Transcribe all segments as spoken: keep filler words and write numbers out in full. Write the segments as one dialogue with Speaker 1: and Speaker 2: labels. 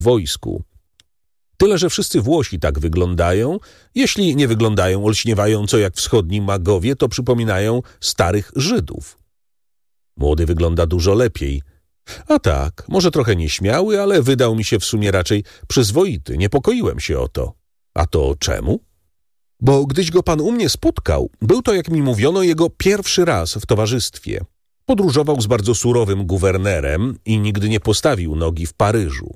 Speaker 1: wojsku. Tyle, że wszyscy Włosi tak wyglądają. Jeśli nie wyglądają olśniewająco jak wschodni magowie, to przypominają starych Żydów. Młody wygląda dużo lepiej. A tak, może trochę nieśmiały, ale wydał mi się w sumie raczej przyzwoity. Niepokoiłem się o to. A to czemu? Bo gdyś go pan u mnie spotkał, był to, jak mi mówiono, jego pierwszy raz w towarzystwie. Podróżował z bardzo surowym guwernerem i nigdy nie postawił nogi w Paryżu.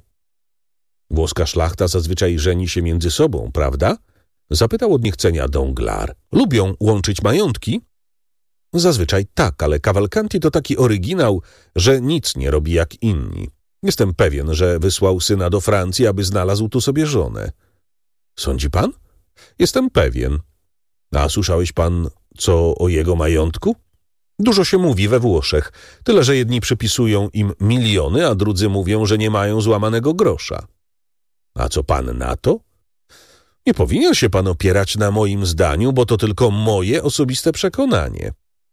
Speaker 1: Włoska szlachta zazwyczaj żeni się między sobą, prawda? Zapytał od niechcenia Danglars. Lubią łączyć majątki? Zazwyczaj tak, ale Cavalcanti to taki oryginał, że nic nie robi jak inni. Jestem pewien, że wysłał syna do Francji, aby znalazł tu sobie żonę. Sądzi pan? Jestem pewien. A słyszałeś pan co o jego majątku? Dużo się mówi we Włoszech, tyle że jedni przypisują im miliony, a drudzy mówią, że nie mają złamanego grosza. A co pan na to? Nie powinien się pan opierać na moim zdaniu, bo to tylko moje osobiste przekonanie.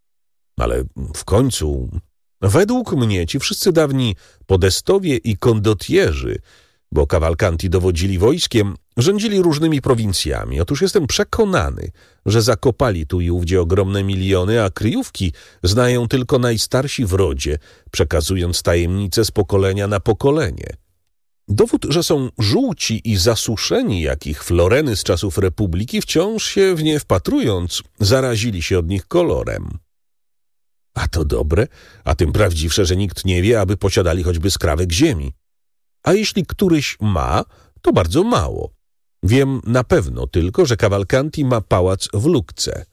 Speaker 1: Ale w końcu, według mnie ci wszyscy dawni podestowie i kondotierzy, bo Cavalcanti dowodzili wojskiem, rządzili różnymi prowincjami. Otóż jestem przekonany, że zakopali tu i ówdzie ogromne miliony, a kryjówki znają tylko najstarsi w rodzie, przekazując tajemnice z pokolenia na pokolenie. Dowód, że są żółci i zasuszeni, jak ich floreny z czasów Republiki, wciąż się w nie wpatrując, zarazili się od nich kolorem. A to dobre, a tym prawdziwsze, że nikt nie wie, aby posiadali choćby skrawek ziemi. A jeśli któryś ma, to bardzo mało. Wiem na pewno tylko, że Cavalcanti ma pałac w Lucce.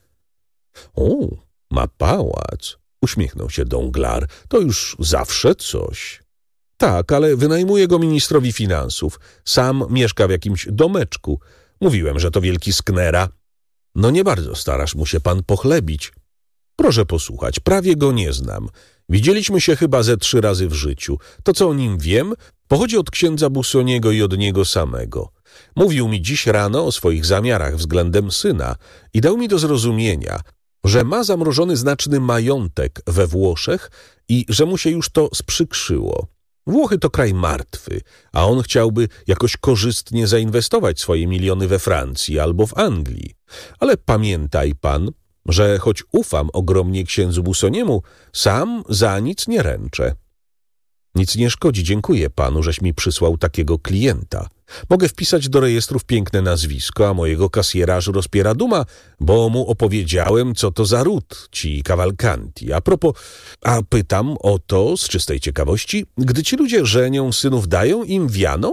Speaker 1: O, ma pałac, uśmiechnął się Danglars. To już zawsze coś. Tak, ale wynajmuje go ministrowi finansów. Sam mieszka w jakimś domeczku. Mówiłem, że to wielki sknera. No nie bardzo starasz mu się pan pochlebić. Proszę posłuchać, prawie go nie znam. Widzieliśmy się chyba ze trzy razy w życiu. To, co o nim wiem, pochodzi od księdza Busoniego i od niego samego. Mówił mi dziś rano o swoich zamiarach względem syna i dał mi do zrozumienia, że ma zamrożony znaczny majątek we Włoszech i że mu się już to sprzykrzyło. Włochy to kraj martwy, a on chciałby jakoś korzystnie zainwestować swoje miliony we Francji albo w Anglii. Ale pamiętaj pan, że choć ufam ogromnie księdzu Busoniemu, sam za nic nie ręczę. Nic nie szkodzi, dziękuję panu, żeś mi przysłał takiego klienta. Mogę wpisać do rejestrów piękne nazwisko, a mojego kasjera aż rozpiera duma, bo mu opowiedziałem, co to za ród, ci Cavalcanti. A propos, a pytam o to z czystej ciekawości, gdy ci ludzie żenią synów, dają im wiano?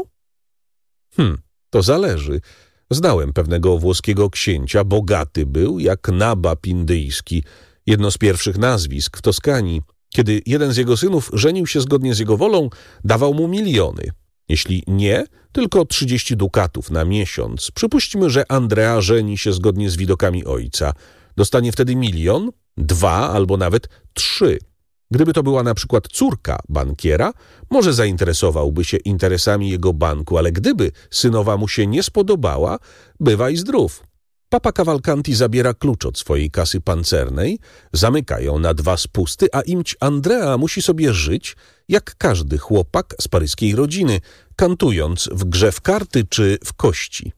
Speaker 1: Hm, to zależy. Znałem pewnego włoskiego księcia, bogaty był, jak nabab indyjski, jedno z pierwszych nazwisk w Toskanii. Kiedy jeden z jego synów żenił się zgodnie z jego wolą, dawał mu miliony. Jeśli nie, tylko trzydzieści dukatów na miesiąc. Przypuśćmy, że Andrea żeni się zgodnie z widokami ojca. Dostanie wtedy milion, dwa albo nawet trzy. Gdyby to była na przykład córka bankiera, może zainteresowałby się interesami jego banku, ale gdyby synowa mu się nie spodobała, bywaj zdrów. Papa Cavalcanti zabiera klucz od swojej kasy pancernej, zamyka ją na dwa spusty, a imć Andrea musi sobie żyć, jak każdy chłopak z paryskiej rodziny, kantując w grze w karty czy w kości.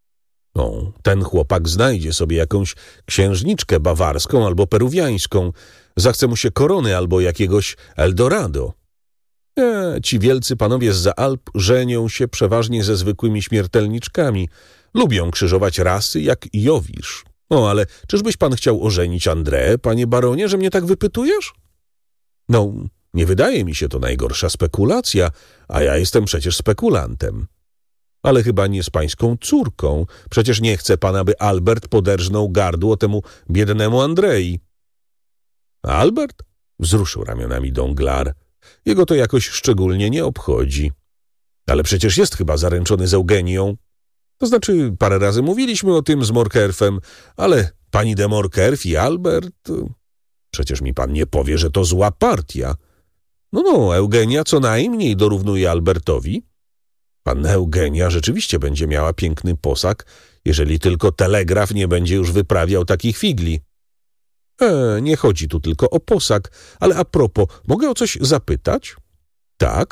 Speaker 1: O, ten chłopak znajdzie sobie jakąś księżniczkę bawarską albo peruwiańską, zachce mu się korony albo jakiegoś Eldorado. E, ci wielcy panowie zza Alp żenią się przeważnie ze zwykłymi śmiertelniczkami. Lubią krzyżować rasy jak Jowisz. O, ale czyżbyś pan chciał ożenić Andreę, panie baronie, że mnie tak wypytujesz? No, nie wydaje mi się to najgorsza spekulacja, a ja jestem przecież spekulantem. Ale chyba nie z pańską córką. Przecież nie chce pan, aby Albert poderżnął gardło temu biednemu Andrei. Albert? Wzruszył ramionami Danglars. Jego to jakoś szczególnie nie obchodzi. Ale przecież jest chyba zaręczony z Eugenią. To znaczy, parę razy mówiliśmy o tym z Morkerfem, ale pani de Morkerf i Albert... Przecież mi pan nie powie, że to zła partia. No, no, Eugenia co najmniej dorównuje Albertowi. Panna Eugenia rzeczywiście będzie miała piękny posag, jeżeli tylko telegraf nie będzie już wyprawiał takich figli. E, nie chodzi tu tylko o posag, ale a propos, mogę o coś zapytać? Tak?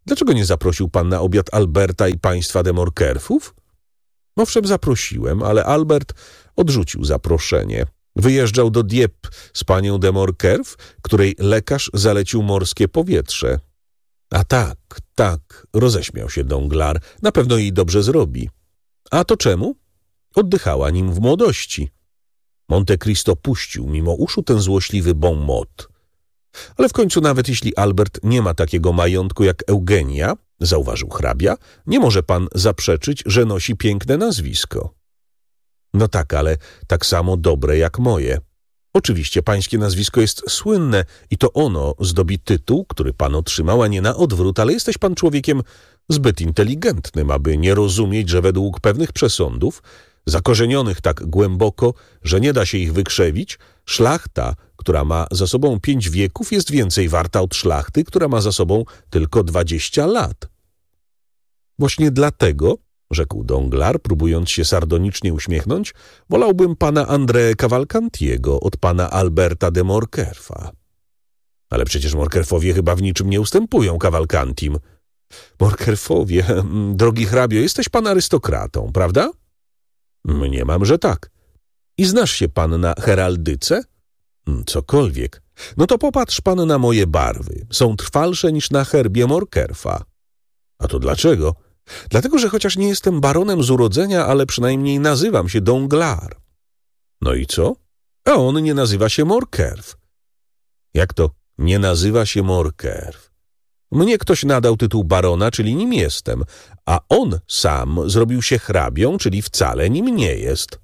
Speaker 1: Dlaczego nie zaprosił pan na obiad Alberta i państwa de Morkerfów? Owszem, zaprosiłem, ale Albert odrzucił zaproszenie. Wyjeżdżał do Dieppe z panią de Morkerf, której lekarz zalecił morskie powietrze. A tak, tak, roześmiał się Danglars. Na pewno jej dobrze zrobi. A to czemu? Oddychała nim w młodości. Monte Cristo puścił mimo uszu ten złośliwy bon mot. Ale w końcu nawet jeśli Albert nie ma takiego majątku jak Eugenia, zauważył hrabia, nie może pan zaprzeczyć, że nosi piękne nazwisko. No tak, ale tak samo dobre jak moje. Oczywiście pańskie nazwisko jest słynne i to ono zdobi tytuł, który pan otrzymał, a nie na odwrót, ale jesteś pan człowiekiem zbyt inteligentnym, aby nie rozumieć, że według pewnych przesądów, zakorzenionych tak głęboko, że nie da się ich wykrzewić, szlachta, która ma za sobą pięć wieków, jest więcej warta od szlachty, która ma za sobą tylko dwadzieścia lat. Właśnie dlatego, rzekł Danglars, próbując się sardonicznie uśmiechnąć, wolałbym pana André Cavalcantiego od pana Alberta de Morkerfa. Ale przecież Morkerfowie chyba w niczym nie ustępują Cavalcantim. Morkerfowie, drogi hrabio, jesteś pan arystokratą, prawda? Mniemam, że tak. I znasz się pan na heraldyce? Cokolwiek. No to popatrz pan na moje barwy. Są trwalsze niż na herbie Morkerfa. A to dlaczego? Dlatego, że chociaż nie jestem baronem z urodzenia, ale przynajmniej nazywam się Danglars. No i co? A on nie nazywa się Morkerf. Jak to nie nazywa się Morkerf? Mnie ktoś nadał tytuł barona, czyli nim jestem, a on sam zrobił się hrabią, czyli wcale nim nie jest.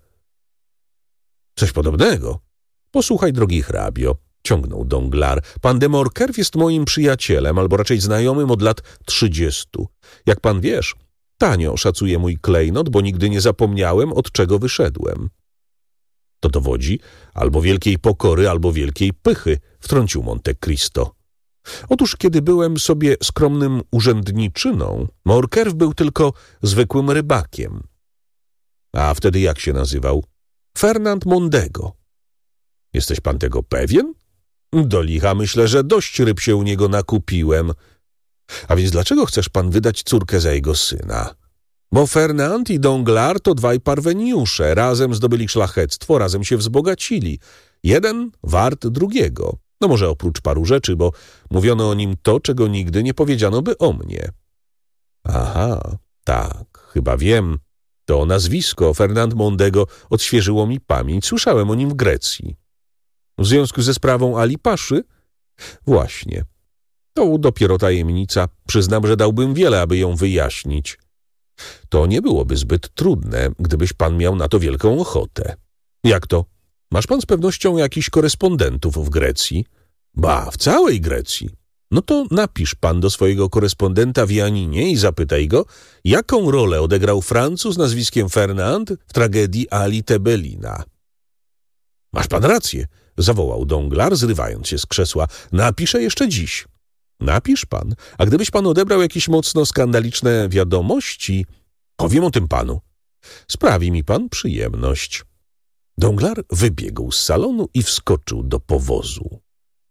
Speaker 1: Coś podobnego. Posłuchaj, drogi hrabio, ciągnął Danglars. Pan de Morkerf jest moim przyjacielem, albo raczej znajomym od lat trzydziestu. Jak pan wiesz, tanio szacuję mój klejnot, bo nigdy nie zapomniałem, od czego wyszedłem. To dowodzi albo wielkiej pokory, albo wielkiej pychy, wtrącił Monte Cristo. Otóż, kiedy byłem sobie skromnym urzędniczyną, Morkerf był tylko zwykłym rybakiem. A wtedy jak się nazywał? Fernand Mondego. Jesteś pan tego pewien? Do licha myślę, że dość ryb się u niego nakupiłem. A więc dlaczego chcesz pan wydać córkę za jego syna? Bo Fernand i Danglars to dwaj parweniusze, razem zdobyli szlachectwo, razem się wzbogacili. Jeden wart drugiego. No może oprócz paru rzeczy, bo mówiono o nim to, czego nigdy nie powiedziano by o mnie. Aha, tak, chyba wiem. To nazwisko Fernand Mondego odświeżyło mi pamięć. Słyszałem o nim w Grecji. W związku ze sprawą Ali Paszy? Właśnie. To dopiero tajemnica. Przyznam, że dałbym wiele, aby ją wyjaśnić. To nie byłoby zbyt trudne, gdybyś pan miał na to wielką ochotę. Jak to? Masz pan z pewnością jakichś korespondentów w Grecji? Ba, w całej Grecji. No to napisz pan do swojego korespondenta w Janinie i zapytaj go, jaką rolę odegrał Francuz nazwiskiem Fernand w tragedii Ali Tebelina. Masz pan rację, zawołał Danglars, zrywając się z krzesła. Napiszę jeszcze dziś. Napisz pan, a gdybyś pan odebrał jakieś mocno skandaliczne wiadomości, powiem o tym panu. Sprawi mi pan przyjemność. Danglars wybiegł z salonu i wskoczył do powozu.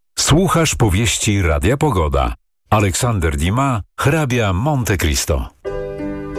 Speaker 2: Słuchasz powieści Radia Pogoda. Aleksander Dumas, hrabia Monte Cristo.